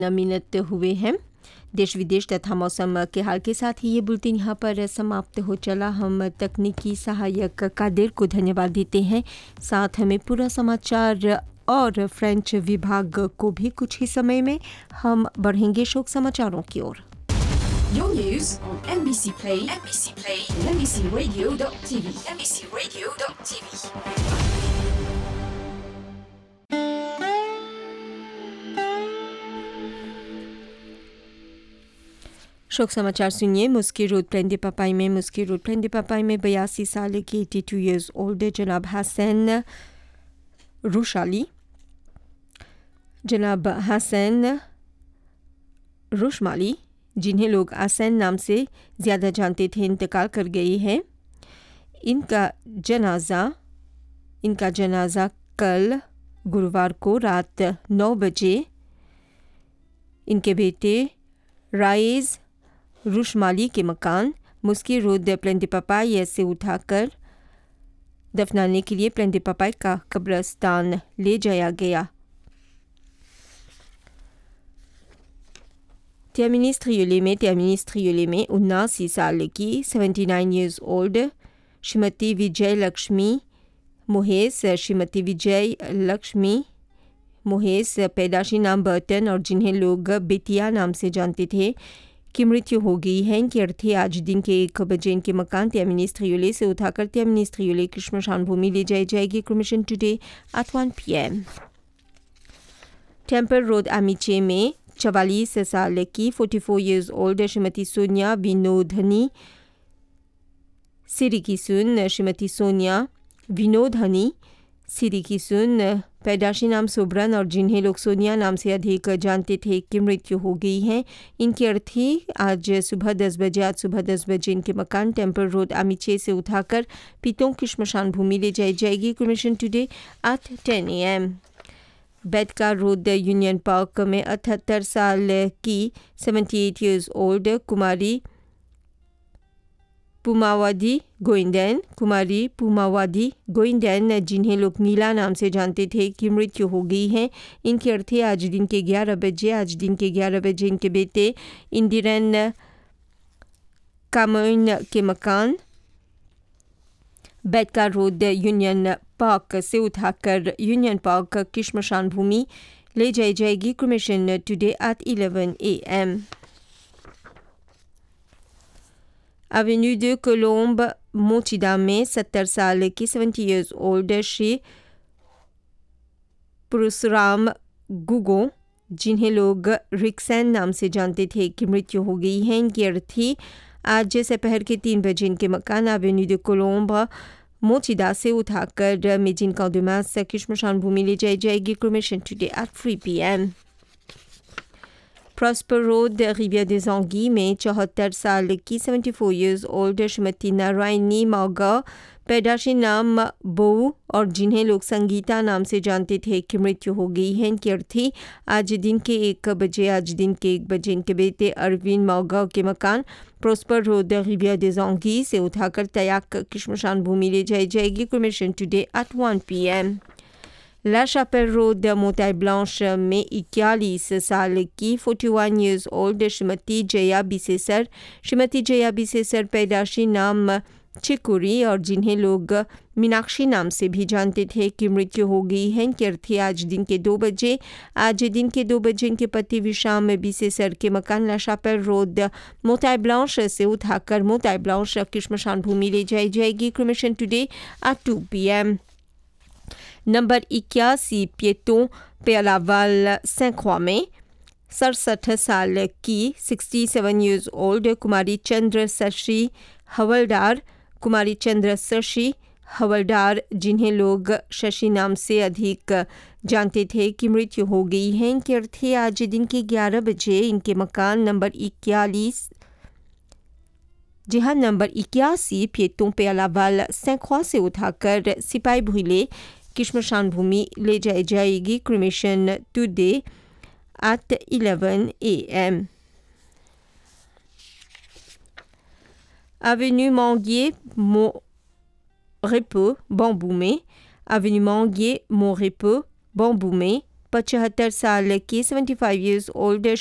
Minute हुए हैं। देश विदेश तथा मौसम के हाल के साथ ही ये बुलेटिन यहाँ पर समाप्त हो चला। हम तकनीकी सहायक कादिर को धन्यवाद देते हैं। साथ हमें पूरा समाचार और फ्रेंच विभाग को भी कुछ ही समय में हम बढ़ेंगे शोक समाचारों की ओर। Your news on NBC Play, and NBCRadio.tv, NBCRadio.tv. शोक समाचार सुनिए। मुस्की रोड प्लेंडीपापाई में 82 साल की 82 years old जनाब हसन रुशाली, जनाब हसन रुशमाली, जिन्हें लोग हसन नाम से ज़्यादा जानते थे, इंतकाल कर गई है। इनका जनाजा कल गुरुवार को रात 9 बजे इनके बेटे राइज रुशमाली के मकान मुस्की रोड प्लेंडीपापाई से उठाकर दफनाने के लिए प्लेंडीपापाई का कब्रिस्तान ले जाया गया। टर्मिनस ट्रियोले में 79 साल की 79 years old श्रीमती विजय लक्ष्मी मोहेस पैदाशी नाम बर्टन और जिन्हें लोग बेतिया नाम से जानते थे की मृत्यु हो गई है। इनकी अर्थी आज दिन के 1 बजे इनके मकान टर्मिनस ट्रियोले से उठाकर टर्मिनस ट्रियोले की श्मशान भूमि ले जाई जाएगी। Cremation today at 1 PM। Temple road अमीचे में 44 साल की 44 years old श्रीमती सोनिया विनोधनी सिरिकिसुन, श्रीमती सोनिया विनोधनी सिरिकिसुन पैदाशी नाम सुब्रन और जिन्हें लोग सोनिया नाम से अधिक जानते थे की मृत्यु हो गई है। इनकी अर्थी आज सुबह 10 बजे इनके मकान टेम्पल रोड अमीचे से उठाकर पीतों की श्मशान भूमि ले जाई जाएगी। Cremation today at 10 AM। बेडका road union park में 78 साल की 78 years old कुमारी पुमावादी गोइंदन, जिन्हें लोग नीला नाम से जानते थे की मृत्यु हो गई है। इनकी अर्थी आज दिन के 11 बजे इनके बेटे इंदिरन कामोइन के मकान बेडका रोड यूनियन पार्क से उठाकर यूनियन पार्क की श्मशान भूमि ले जाई जाएगी। Cremation today at 11 AM। Avenue de Colombe मोचिदा में 70 साल की 70 years old श्री पुरुषराम गुगो, जिन्हें लोग रिक्सन नाम से जानते थे की मृत्यु हो गई है। इनकी अर्थी आज दोपहर के 3 बजे इनके मकान एवेन्यू de Colombe मोचिदा से उठाकर मेजिन काउडमास की श्मशान भूमि ले जाई जाएगी। Cremation today at 3 PM। Prosper road रिवियर des Anguilles में 74 साल की 74 years old श्रीमती नारायणी मौगा पैदाशी नाम बो और जिन्हें लोग संगीता नाम से जानते थे की मृत्यु हो गई है। इनकी अर्थी आज दिन के 1 बजे इनके बेटे अरविंद मौगा के मकान प्रॉस्पर रोड रिवियर des Anguilles से उठाकर तयाक की श्मशान भूमि ले जाई जाएगी। Cremation today at 1 PM। ला शापेल रोड मोंटाई ब्लांच में 41 साल की 41 years old श्रीमती जया बिसेसर पैदाशी नाम चिकुरी और जिन्हें लोग मीनाक्षी नाम से भी जानते थे की मृत्यु हो गई है। इनकी अर्थी आज दिन के 2 बजे इनके पति विशाम बिसेसर के मकान ला शापेल रोड मोंटाई ब्लांच से उठाकर मोंटाई ब्लांच की श्मशान भूमि ले जाई जाएगी। Cremation today at 2 PM। Number 81 पिएटों पेलावाल सेंट-croix में 67 साल की 67 years old कुमारी चंद्र शशि हवलदार, जिन्हें लोग शशि नाम से अधिक जानते थे की मृत्यु हो गई है। इनके अर्थी आज दिन के 11 बजे इनके मकान नंबर 81 पिएटों पेलावाल सेंट-croix से उठाकर सिपाही भूले की श्मशान भूमि ले जाई जाएगी। Cremation today at 11 AM। Avenue Manguier Montrepo Bambou में 75 साल की 75 years old